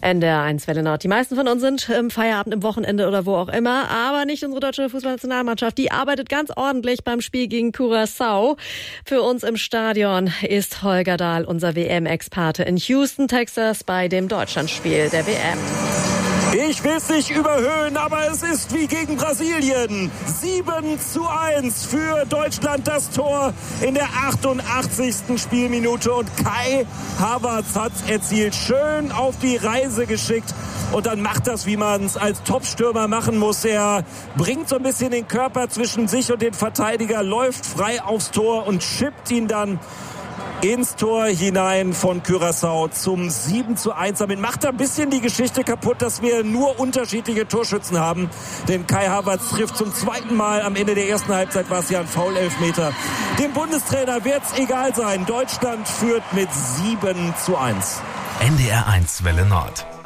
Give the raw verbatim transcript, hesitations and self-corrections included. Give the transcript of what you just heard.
N D R eins Welle Nord. Die meisten von uns sind im Feierabend, im Wochenende oder wo auch immer, aber nicht unsere deutsche Fußballnationalmannschaft. Die arbeitet ganz ordentlich beim Spiel gegen Curaçao. Für uns im Stadion ist Holger Dahl, unser W M-Experte in Houston, Texas, bei dem Deutschlandspiel der W M. Ich will es nicht überhöhen, aber es ist wie gegen Brasilien. sieben zu eins für Deutschland, das Tor in der achtundachtzigsten Spielminute. Und Kai Havertz hat es erzielt, schön auf die Reise geschickt. Und dann macht das, wie man es als Topstürmer machen muss. Er bringt so ein bisschen den Körper zwischen sich und den Verteidiger, läuft frei aufs Tor und chippt ihn dann ins Tor hinein von Curaçao zum sieben zu eins. Damit macht er ein bisschen die Geschichte kaputt, dass wir nur unterschiedliche Torschützen haben. Denn Kai Havertz trifft zum zweiten Mal. Am Ende der ersten Halbzeit war es ja ein Foul-Elfmeter. Dem Bundestrainer wird es egal sein. Deutschland führt mit sieben zu eins. N D R eins Welle Nord.